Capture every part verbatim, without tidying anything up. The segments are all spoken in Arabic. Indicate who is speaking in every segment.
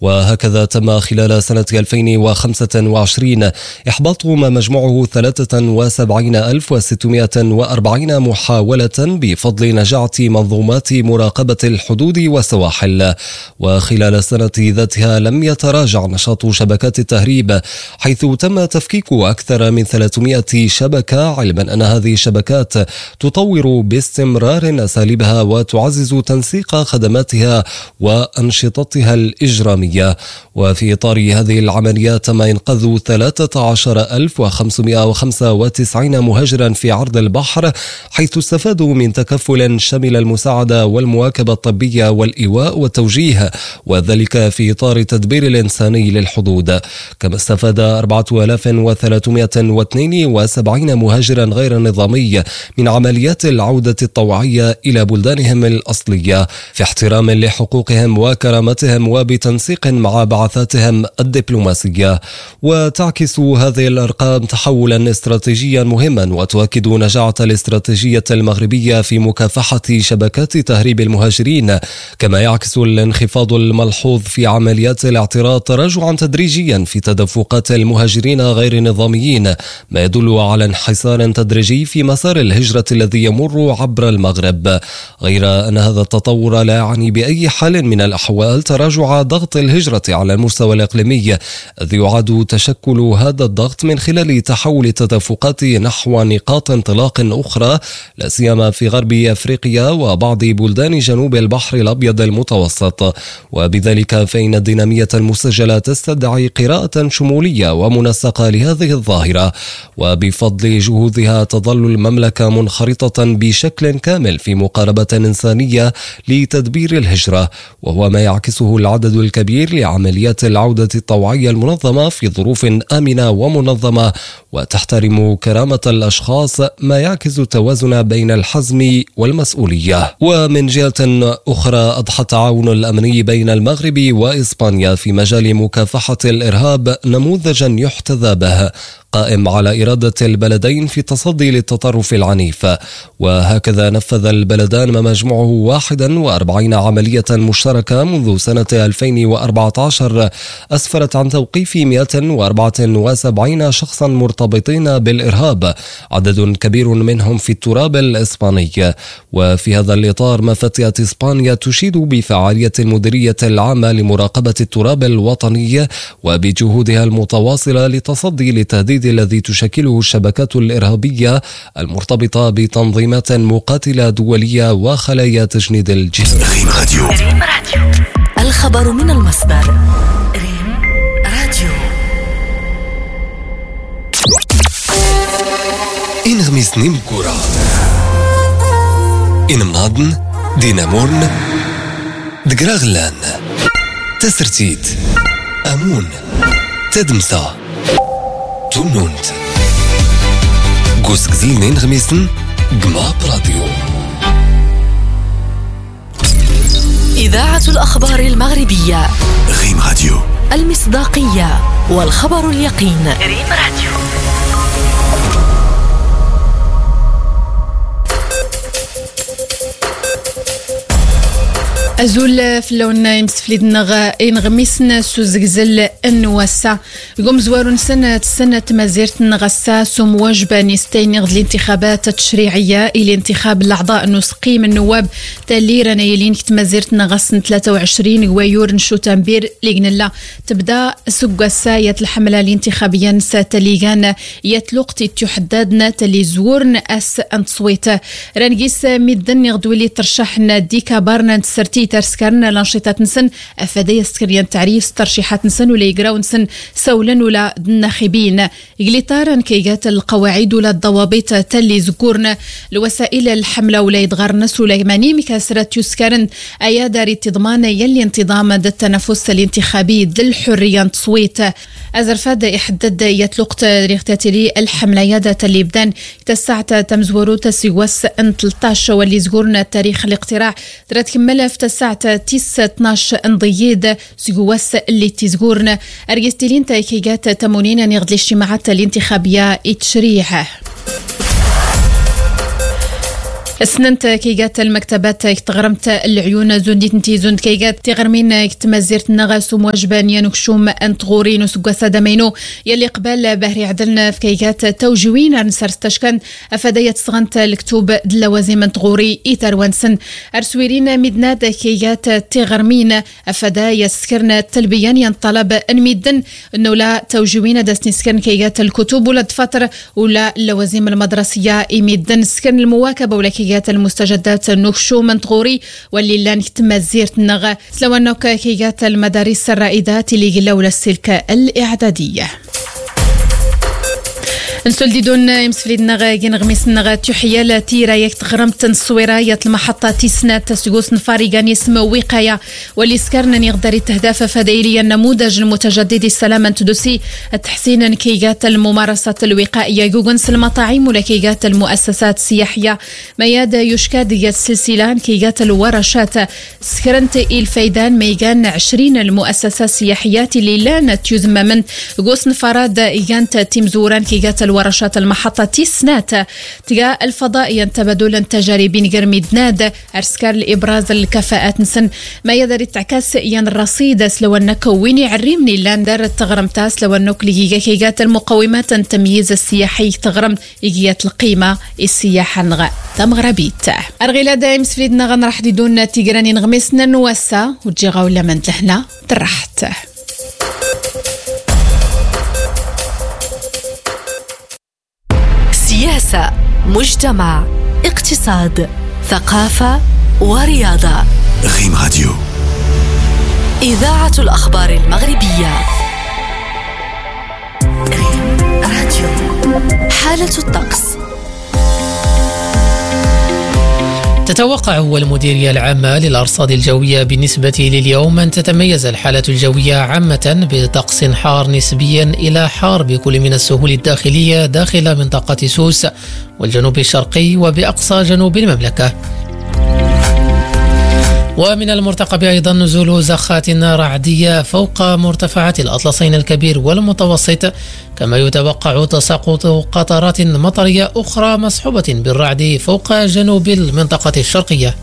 Speaker 1: وهكذا تم خلال سنة ألفين وخمسة وعشرين إحباط ما مجموعه ثلاثة وسبعين ألف وستمائة وأربعين محاولة بفضل نجاعة منظومات مراقبة الحدود والسواحل. وخلال السنة ذاتها لم يتراجع نشاط شبكات التهريب، حيث تم تفكيك أكثر من ثلاثمائة شبكة، علما أن هذه الشبكات تطور باستمرار أساليبها وتعزز تنسيق خدماتها وأنشطتها الإجرامية. وفي إطار هذه العمليات تم إنقاذ ثلاثة عشر ألف وخمسمائة وخمسة وتسعين مهاجرا في عرض البحر، حيث استفادوا من تكفل شمل المساعدة والمواكبة الطبية والإيواء والتوجيه، وذلك في إطار التدبير الإنساني للحدود. كما استفاد أربعة آلاف وثلاثمائة واثنين وسبعين مهاجرا غير نظامي من عمليات العودة الطوعية إلى بلدانهم الأصلية في احترام لحقوقهم وكرامتهم وبتنسيق مع بعثاتهم الدبلوماسية. وتعكس هذه الأرقام تحولا استراتيجيا مهما وتؤكد نجاعة الاستراتيجية المغربية في مكافحة شبكات تهريب المهاجرين. كما يعكس الانخفاض الملحوظ في عمليات الاعتراض تراجعا تدريجيا في تدفقات المهاجرين غير النظاميين، ما يدل على انحسار تدريجي في مسار الهجرة الذي يمر عبر المغرب. غير أن هذا التطور لا يعني بأي حال من الأحوال تراجع ضغط الهجرة على المستوى الإقليمي، إذ يعاد تشكل هذا الضغط من خلال تحول التدفقات نحو نقاط انطلاق أخرى، لا سيما في غرب أفريقيا وبعض بلدان جنوب البحر الأبيض المتوسط. وبذلك فإن الدينامية المسجلة تستدعي قراءة شمولية ومنسقة لهذه الظاهرة، وبفضل جهودها تظل المملكة منخرطة بشكل كامل في مقاربة إنسانية لتدبير الهجرة، وهو ما يعكسه العدد الكبير لعمليات العودة الطوعية المنظمة في ظروف آمنة ومنظمة وتحترم كرامة الأشخاص، ما يعكس التوازن بين الحزم والمسؤولية. ومن جهة أخرى أضحى التعاون الأمني بين المغرب وإسبانيا في مجال مكافحة الإرهاب نموذجا يحتذى به، قائم على إرادة البلدين في التصدي للتطرف العنيف. وهكذا نفذ البلدان ما مجموعه واحد وأربعين عملية مشتركة منذ سنة ألفين وأربعة عشر أسفرت عن توقيف مئة وأربعة وسبعين شخصا مرتبطين بالإرهاب، عدد كبير منهم في التراب الإسباني. وفي هذا الإطار ما فتيت إسبانيا تشيد بفعالية المديرية العامة لمراقبة التراب الوطني وبجهودها المتواصلة لتصدي للتهديد الذي تشكله الشبكات الإرهابية المرتبطة بتنظيمات مقاتلة دولية وخلايا تجنيد الجسم.
Speaker 2: ريم راديو. ريم راديو. الخبر من المصدر. ريم راديو.
Speaker 1: إن غميس نيم كورة إن مناضن دينامورن دقراغلان تسرتيت أمون تدمسا تونونت قوس زينين غميسن قما براديو.
Speaker 2: إذاعة الأخبار المغربية.
Speaker 1: ريم راديو.
Speaker 2: المصداقية والخبر اليقين. ريم راديو.
Speaker 3: أزول في اللون يمسفليد نغا إن غميسنا سوزغزل النواسا قوم زوارون سنة سنة مازيرت نغسا سم واجبا نستين غد الانتخابات التشريعية إلى انتخاب الأعضاء النسقي من النواب تالي رانا يلين كت مازيرت نغسن ثلاثة وعشرين ويور نشو تنبير لقنا الله تبدا سقاسا يت الحملة الانتخابية نسا تليغان يت لقتي تحددنا تلي زورن أس انتصويته رانقيس ميدن يغدولي ترشحنا ديكا بارنا نتسرتي ترسكرنا لانشطات نسن أفادية سكريان تعريف ترشيحات نسن ولا يقراو نسن سولا ولا الناخبين إغليطارا كيجات القواعد ولا الضوابط تلي ذكورنا لوسائل الحملة ولا يتغرنس ولا يماني مكاسرات يسكرن أيا داري تضمان يلي انتظام دا التنفس الانتخابي دل الحرية تصويت أزرفاد يحدد يتلقت ريختاتلي الحملة يادا تلي بدان تسعت تمزورو تسيوس ان ثلاثة عشر واللي زقورنا تاريخ الاقتراع درات كملة في تسعت تيس اثناش انضياد سيوس اللي تزقورنا أرجستلين تايكيجات تمونين يغد الاجتماعات الانتخابية اتشريح. سننت كيجات المكتبات تغرمت العيون زنديت انتي زند كيجات تغرمين تمازيرت النغاس ومواجبانيا نكشوم انتغورين وسقاسا دمينو يلي قبل بهري عدلنا في كيجات توجوين نسر استشكن افدايا تصغنت الكتوب دلوازم انتغوري ايتر وانسن ارسويرين مدناد كيجات تغرمين افدايا سكرنا تلبيان ينطلب انميدن انه لا توجوين داسني سكن كيجات الكتب ولا دفتر ولا اللوازم المدرسيه ايميدن سكن المواكبه ولا كيجات المستجدات نكشو منطغوري واللي لان تمازيرت النغا سلو انه كيجات المدارس الرائدات اللي قلوا للسلك الاعداديه. نسول ديدون يمسفليد نغا غميس نغا تحيا تيرا يك تغرمت الصويراية المحطة تيسنات سجوس نفاريغان اسم وقاية واللي سكرنا يقدر تهداف فدايريا النموذج المتجدد السلامة تدوسي التحسين كيجات الممارسات الوقائية جوجنس المطاعم ولكيجات المؤسسات السياحية مياد يشكاد السلسلة كيجات الورشات سكرنت الفيدان ميجان عشرين المؤسسات السياحيات اللي لا تيزم من جوس نفاراد إيجانت تيمزوران كيجات ورشات المحطة تيسنات تجاه الفضائية تبادل تجاربين قرميد ناد أرسكار لإبراز الكفاءات نسن ما يدري تعكاس ين الرصيد سلو أنك ويني عريمني لاندر تغرم تاس لو أنك لجيجات المقومات التمييز السياحي تغرم إجيات القيمة السياحة نغا تمغربيت أرغيلا دايم سفيدنا غنرح دون تيجراني نغمسنا نوسا وتجيغا ولا من لهنا ترحت
Speaker 2: سياسة، مجتمع، اقتصاد، ثقافة ورياضة.
Speaker 4: ريم راديو
Speaker 2: إذاعة الأخبار المغربية. ريم راديو. حالة الطقس.
Speaker 5: تتوقع المديرية العامة للأرصاد الجوية بالنسبة لليوم أن تتميز الحالة الجوية عامة بطقس حار نسبيا إلى حار بكل من السهول الداخلية داخل منطقة سوس والجنوب الشرقي وبأقصى جنوب المملكة. ومن المرتقب أيضا نزول زخات رعدية فوق مرتفعات الأطلسين الكبير والمتوسط، كما يتوقع تساقط قطرات مطرية أخرى مصحوبة بالرعد فوق جنوب المنطقة الشرقية.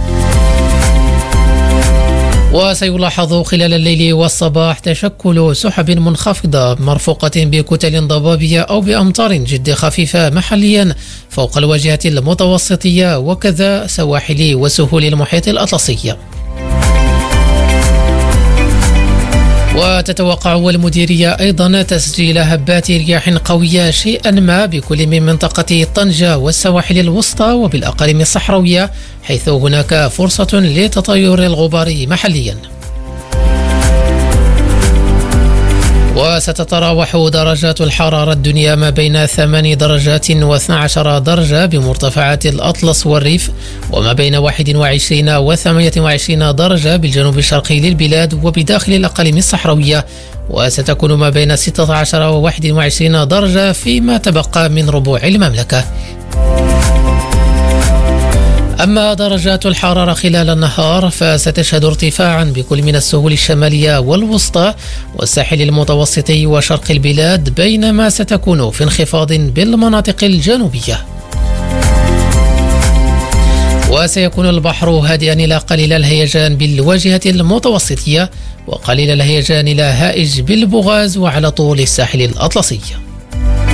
Speaker 5: وسيلاحظ خلال الليل والصباح تشكل سحب منخفضة مرفوقة بكتل ضبابية أو بأمطار جد خفيفة محليا فوق الواجهة المتوسطية وكذا سواحل وسهول المحيط الأطلسي. وتتوقع المديرية أيضا تسجيل هبات رياح قوية شيئا ما بكل من منطقة طنجة والسواحل الوسطى وبالأقاليم الصحراوية، حيث هناك فرصة لتطاير الغبار محليا. وستتراوح درجات الحرارة الدنيا ما بين ثمان درجات واثنى عشر درجة بمرتفعات الأطلس والريف، وما بين واحد وعشرين وثمانية وعشرين درجة بالجنوب الشرقي للبلاد وبداخل الأقاليم الصحراوية، وستكون ما بين ستة عشر وواحد وعشرين درجة فيما تبقى من ربوع المملكة. أما درجات الحرارة خلال النهار فستشهد ارتفاعا بكل من السهول الشمالية والوسطى والساحل المتوسطي وشرق البلاد، بينما ستكون في انخفاض بالمناطق الجنوبية. وسيكون البحر هادئا إلى قليل الهيجان بالواجهة المتوسطية وقليل الهيجان إلى هائج بالبغاز وعلى طول الساحل الأطلسي.